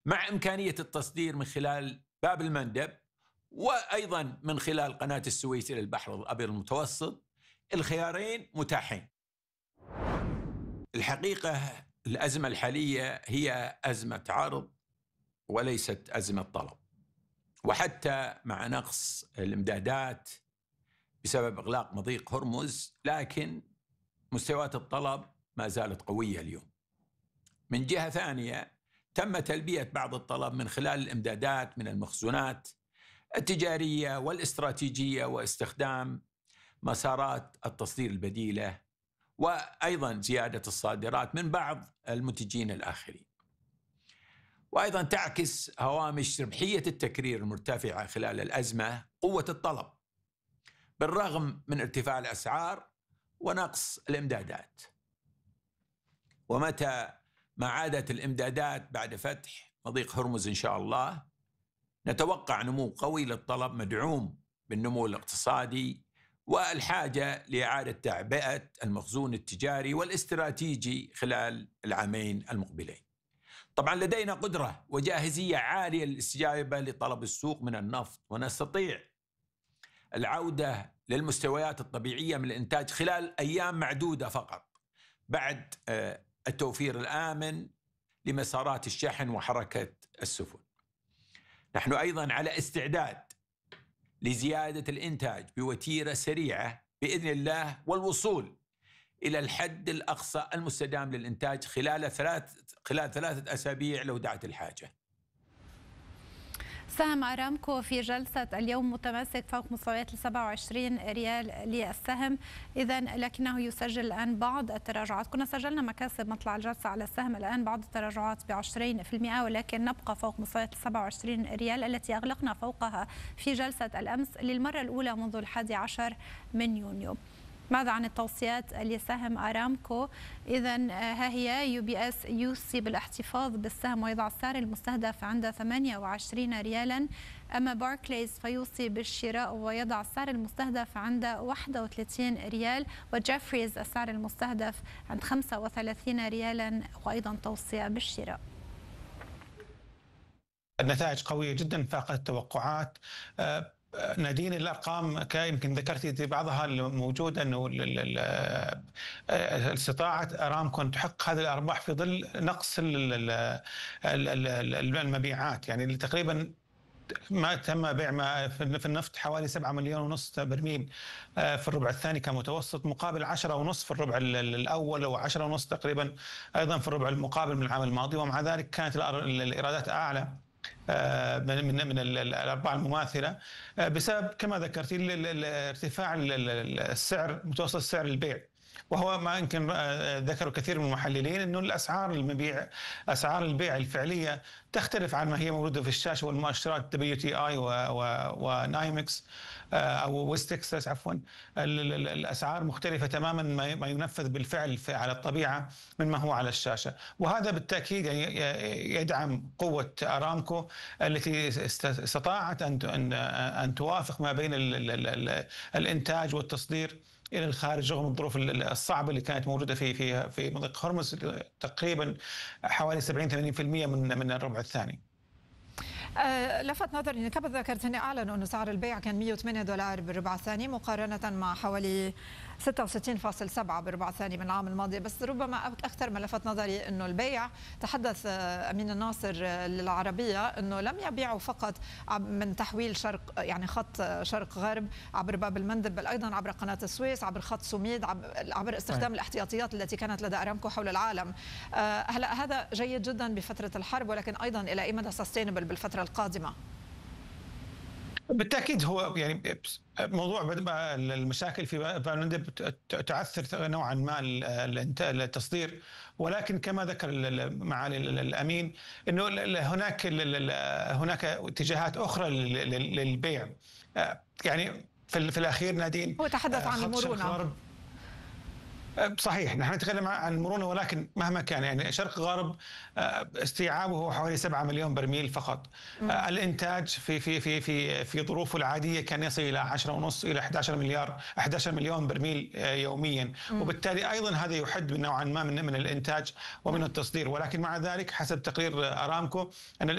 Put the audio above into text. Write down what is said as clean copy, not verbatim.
مع إمكانية التصدير من خلال باب المندب وأيضا من خلال قناة السويس إلى البحر الأبيض المتوسط. الخيارين متاحين. الحقيقة الأزمة الحالية هي أزمة عرض وليست أزمة طلب، وحتى مع نقص الإمدادات بسبب إغلاق مضيق هرمز، لكن مستويات الطلب ما زالت قوية اليوم. من جهة ثانية تم تلبية بعض الطلب من خلال الإمدادات من المخزونات التجارية والاستراتيجية واستخدام مسارات التصدير البديلة، وأيضا زيادة الصادرات من بعض المنتجين الآخرين. وأيضا تعكس هوامش ربحية التكرير المرتفعة خلال الأزمة قوة الطلب بالرغم من ارتفاع الأسعار ونقص الإمدادات. ومتى ما عادت الإمدادات بعد فتح مضيق هرمز إن شاء الله، نتوقع نمو قوي للطلب مدعوم بالنمو الاقتصادي والحاجة لإعادة تعبئة المخزون التجاري والاستراتيجي خلال العامين المقبلين. طبعا لدينا قدرة وجاهزية عالية للاستجابة لطلب السوق من النفط، ونستطيع العودة للمستويات الطبيعية من الإنتاج خلال أيام معدودة فقط بعد التوفير الآمن لمسارات الشحن وحركة السفن. نحن أيضا على استعداد لزيادة الإنتاج بوتيرة سريعة بإذن الله، والوصول إلى الحد الأقصى المستدام للإنتاج خلال 3 أسابيع لو دعت الحاجة. سهم أرامكو في جلسة اليوم متماسك فوق مستويات 27 ريال للسهم، إذا لكنه يسجل الآن بعض التراجعات. كنا سجلنا مكاسب مطلع الجلسة على السهم، الآن بعض التراجعات ب20%، ولكن نبقى فوق مستويات 27 ريال التي أغلقنا فوقها في جلسة الأمس للمرة الأولى منذ 11 من يونيو. ماذا عن التوصيات لسهم أرامكو؟ إذا ها هي UBS يوصي بالاحتفاظ بالسهم ويضع السعر المستهدف عند 28 ريالا، أما باركليز فيوصي بالشراء ويضع السعر المستهدف عند 31 ريال، وجيفريز السعر المستهدف عند 35 ريالا وأيضا توصية بالشراء. النتائج قوية جدا فاقت التوقعات. نادين الارقام يمكن ذكرتي بعضها الموجوده، انه استطاعه ارامكو ان تحقق هذه الارباح في ظل نقص المبيعات، يعني اللي تقريبا ما تم بيع في النفط حوالي 7.5 مليون برميل في الربع الثاني كمتوسط، مقابل 10.5 في الربع الاول و10.5 تقريبا ايضا في الربع المقابل من العام الماضي. ومع ذلك كانت الايرادات اعلى من الارباح المماثله بسبب كما ذكرتي ارتفاع السعر، متوسط سعر البيع، وهو ما يمكن ذكروا كثير من المحللين انه اسعار البيع الفعليه تختلف عن ما هي موجوده في الشاشه والمؤشرات WTI ونايمكس او ويست تكساس عفوا. الاسعار مختلفه تماما ما ينفذ بالفعل على الطبيعه مما هو على الشاشه، وهذا بالتاكيد يعني يدعم قوه ارامكو التي استطاعت ان توافق ما بين الانتاج والتصدير الى الخارج رغم الظروف الصعبه اللي كانت موجوده في مضيق هرمز، تقريبا حوالي 70-80% من الربع الثاني. لفت نظري انك كما ذكرت ان اعلنوا انه سعر البيع كان $108 بالربع الثاني مقارنه مع حوالي 66.7 بالربع الثاني من العام الماضي. بس ربما اكثر ما لفت نظري انه البيع، تحدث امين الناصر للعربيه انه لم يبيعوا فقط من تحويل شرق، يعني خط شرق غرب عبر باب المندب، بل ايضا عبر قناه السويس، عبر خط سوميد، عبر استخدام الاحتياطيات التي كانت لدى ارامكو حول العالم. هلا هذا جيد جدا بفتره الحرب، ولكن ايضا الى اي مدى سستينبل بالفتره القادمه؟ بالتاكيد هو يعني موضوع المشاكل في باب المندب تعثر نوعا ما التصدير، ولكن كما ذكر معالي الامين انه هناك اتجاهات اخرى للبيع. يعني في الاخير نادين هو تحدث عن المرونه. صحيح، نحن نتكلم عن المرونه، ولكن مهما كان يعني شرق غرب استيعابه هو حوالي 7 مليون برميل فقط. الانتاج في ظروفه العاديه كان يصل الى 10.5 الى 11 مليون برميل يوميا، وبالتالي ايضا هذا يحد نوعا ما من الانتاج ومن التصدير. ولكن مع ذلك حسب تقرير ارامكو ان